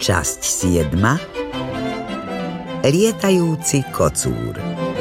Časť 7. Lietajúci kocúr.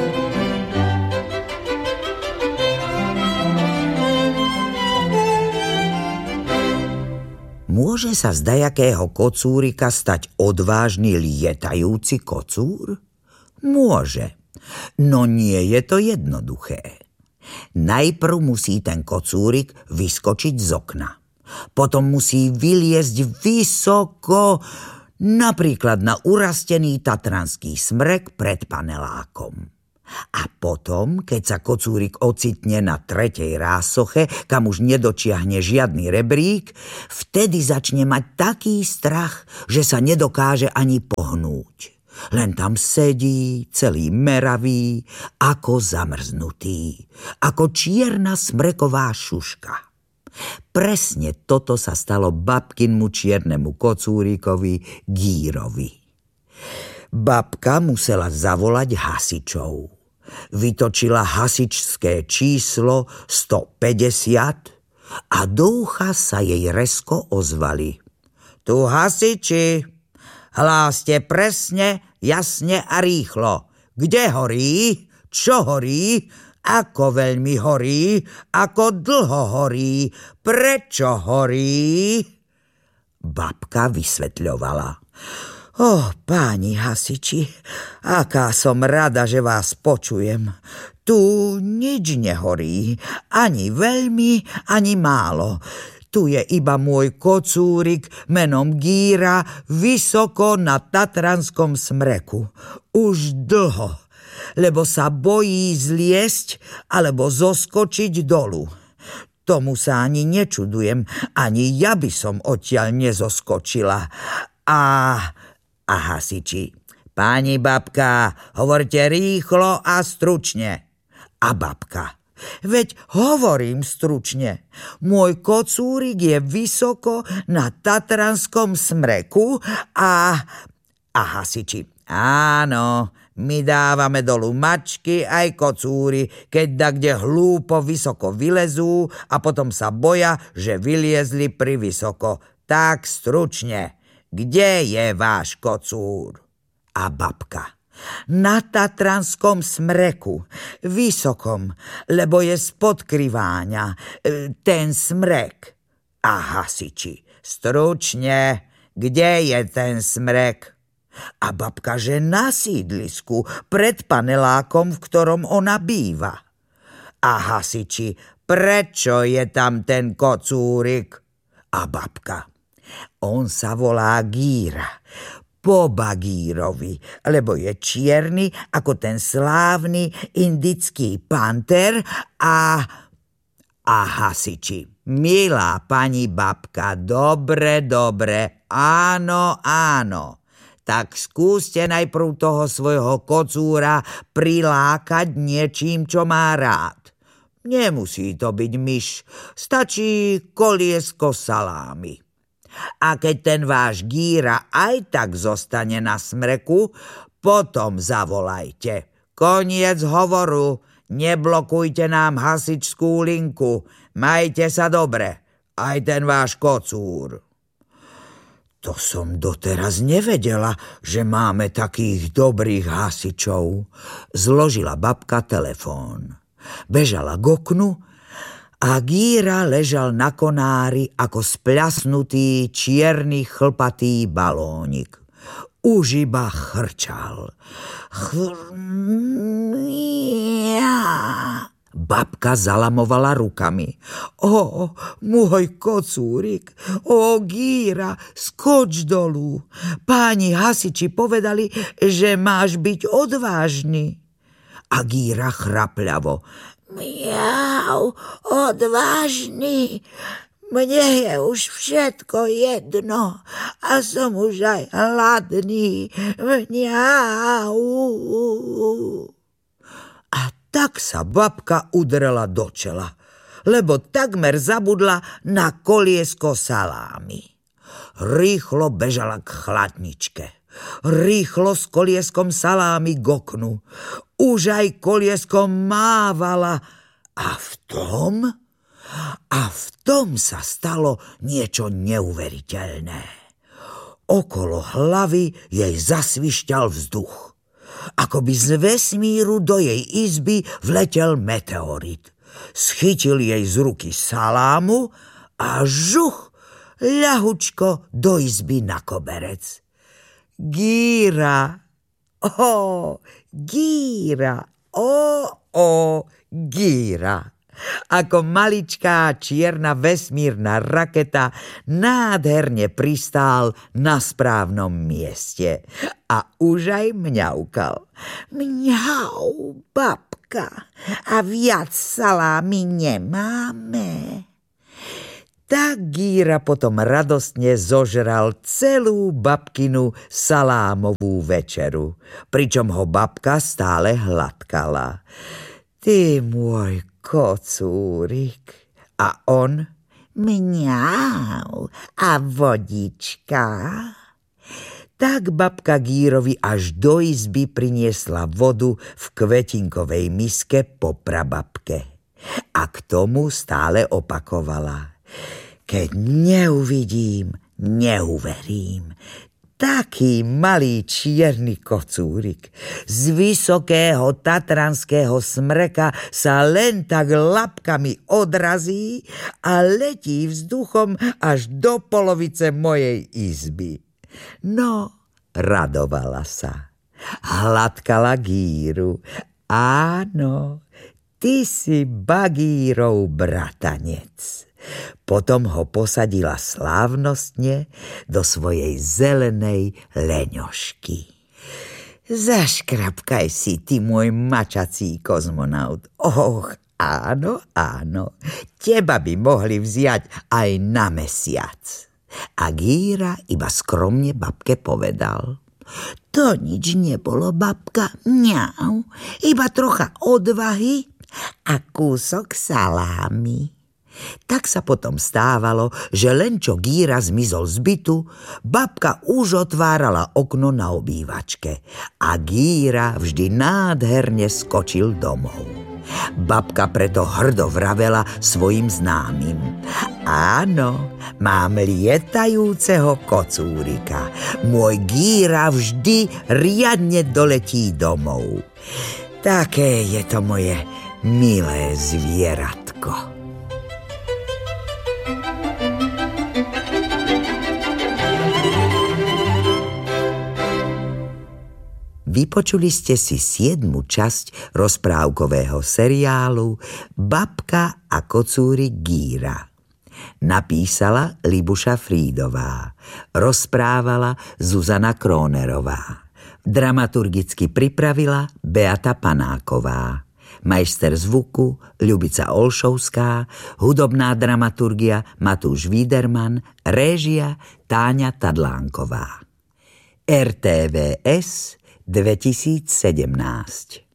Môže sa z dajakého kocúrika stať odvážny lietajúci kocúr? Môže, no nie je to jednoduché. Najprv musí ten kocúrik vyskočiť z okna. Potom musí vyliezť vysoko, napríklad na urastený tatranský smrek pred panelákom. A potom, keď sa kocúrik ocitne na 3. rásoche, kam už nedočiahne žiadny rebrík, vtedy začne mať taký strach, že sa nedokáže ani pohnúť. Len tam sedí, celý meravý, ako zamrznutý, ako čierna smreková šuška. Presne toto sa stalo babkinmu čiernemu kocúrikovi Gírovi. Babka musela zavolať hasičov. Vytočila hasičské číslo 150 a do ucha sa jej rezko ozvali. Tu hasiči, hláste presne, jasne a rýchlo. Kde horí? Čo horí? Ako veľmi horí? Ako dlho horí? Prečo horí? Babka vysvetľovala. Páni hasiči, aká som rada, že vás počujem. Tu nič nehorí, ani veľmi, ani málo. Tu je iba môj kocúrik menom Gíra vysoko na tatranskom smreku. Už dlho, lebo sa bojí zliesť alebo zoskočiť dolu. Tomu sa ani nečudujem, ani ja by som odtiaľ nezoskočila. A hasiči, páni babka, hovorte rýchlo a stručne. A babka, veď hovorím stručne. Môj kocúrik je vysoko na tatranskom smreku a hasiči, áno, my dávame dolu mačky aj kocúry, keď dakde hlúpo vysoko vylezú a potom sa boja, že vyliezli privysoko. Tak stručne. Kde je váš kocúr? A babka. Na tatranskom smreku, vysokom, lebo je spod kriváňa, ten smrek. A hasiči, stručne, kde je ten smrek? A babka, že na sídlisku, pred panelákom, v ktorom ona býva. A hasiči, prečo je tam ten kocúrik? A babka, on sa volá Gíra, po Bagírovi, lebo je čierny ako ten slávny indický panter a hasiči. Milá pani babka, dobre, áno. Tak skúste najprv toho svojho kocúra prilákať niečím, čo má rád. Nemusí to byť myš, stačí koliesko salámy. A keď ten váš Gíra aj tak zostane na smreku, potom zavolajte. Koniec hovoru, neblokujte nám hasičskú linku, majte sa dobre, aj ten váš kocúr. To som doteraz nevedela, že máme takých dobrých hasičov. Zložila babka telefón. Bežala k oknu a Gíra ležal na konári ako spľasnutý čierny chlpatý balónik. Už iba chrčal. Babka zalamovala rukami. Môj kocúrik, Gíra, skoč dolu. Páni hasiči povedali, že máš byť odvážny. A Gíra chrapľavo. Miau, odvážny. Mne je už všetko jedno a som už aj hladný. Miau. A tak sa babka udrela do čela, lebo takmer zabudla na koliesko salámy. Rýchlo bežala k chladničke. Rýchlo s kolieskom salámy k oknu. Už aj kolieskom mávala. A v tom sa stalo niečo neuveriteľné. Okolo hlavy jej zasvišťal vzduch. Akoby z vesmíru do jej izby vletel meteorit. Schytil jej z ruky salámu a žuch, ľahučko do izby na koberec. Gíra, Gíra, Gíra. Ako maličká čierna vesmírna raketa nádherne pristál na správnom mieste a už aj mňaukal. Mňau, babka, a viac salámy nemáme. Tak Gíra potom radostne zožral celú babkinu salámovú večeru, pričom ho babka stále hladkala. Ty môj kocúrik. A on mňau, a vodička. Tak babka Gírovi až do izby priniesla vodu v kvetinkovej miske po prababke. A k tomu stále opakovala. Keď neuvidím, neuverím. Taký malý čierny kocúrik z vysokého tatranského smreka sa len tak labkami odrazí a letí vzduchom až do polovice mojej izby. No, radovala sa. Hladkala Gíru. Áno, ty si Bagírov bratanec. Potom ho posadila slávnostne do svojej zelenej leňošky. Zaškrapkaj si, ty môj mačací kozmonaut. Áno, áno, teba by mohli vziať aj na mesiac. A Gíra iba skromne babke povedal. To nič nebolo, babka, mňau, iba trocha odvahy a kúsok salámy. Tak sa potom stávalo, že len čo Gíra zmizol z bytu, babka už otvárala okno na obývačke a Gíra vždy nádherne skočil domov. Babka preto hrdo vravela svojim známym. Áno, mám lietajúceho kocúrika. Môj Gíra vždy riadne doletí domov. Také je to moje milé zvieratko. Vypočuli ste si 7. časť rozprávkového seriálu Babka a kocúrik Gíra. Napísala Libuša Frídová, rozprávala Zuzana Krónerová. Dramaturgicky pripravila Beata Panáková. Majster zvuku Ľubica Olšovská, hudobná dramaturgia Matúš Wiederman, réžia Táňa Tadlánková. RTVS 2017.